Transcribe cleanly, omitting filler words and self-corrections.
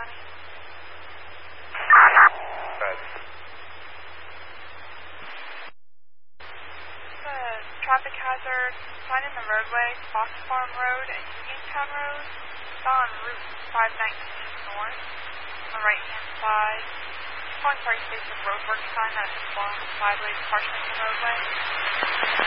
County. Good. The traffic hazard sign in the roadway, Fox Farm Road and Uniontown Road. It's on Route 519 North on the right-hand side. Calling for a station roadwork sign that's blown sideways partially in the roadway.